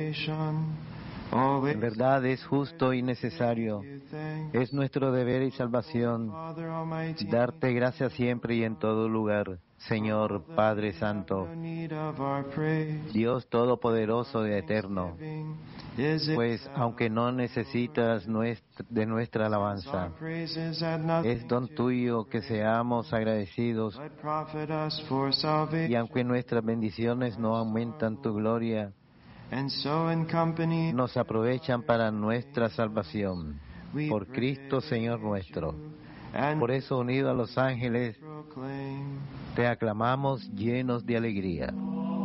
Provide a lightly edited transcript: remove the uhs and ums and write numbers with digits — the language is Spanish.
En verdad es justo y necesario, es nuestro deber y salvación, darte gracias siempre y en todo lugar, Señor Padre Santo, Dios Todopoderoso y Eterno, pues aunque no necesitas de nuestra alabanza, es don tuyo que seamos agradecidos, y aunque nuestras bendiciones no aumentan tu gloria, nos aprovechan para nuestra salvación, por Cristo Señor nuestro. Por eso, unido a los ángeles, te aclamamos llenos de alegría.